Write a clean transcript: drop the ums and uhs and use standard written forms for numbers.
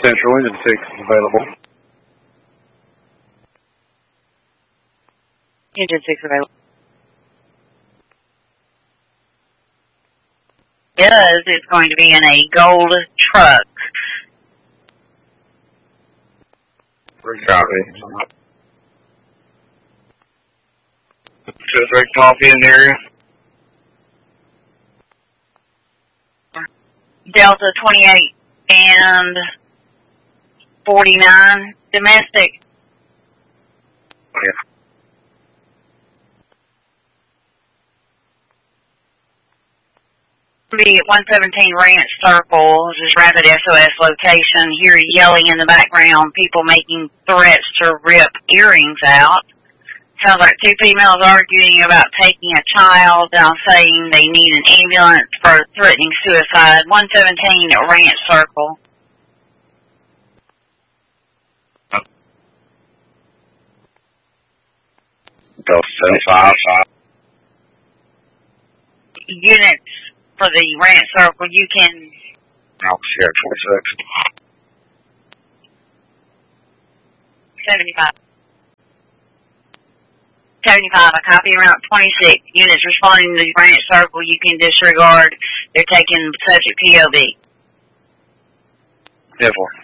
Central, Engine 6 is available. Engine 6 available. Yes, it's going to be in a gold truck. Copy. 2-3 coffee in the area. Delta 28 and 49, domestic. Yeah. Be at 117 Ranch Circle, just rapid SOS location. Hear yelling in the background, people making threats to rip earrings out. Sounds like two females arguing about taking a child, saying they need an ambulance for threatening suicide. 117 at Ranch Circle. Delta 75. Units for the Ranch Circle, you can... I'll share 26. 75. 75, a copy around 26. Units responding to the Ranch Circle, you can disregard. They're taking subject POV. Yeah,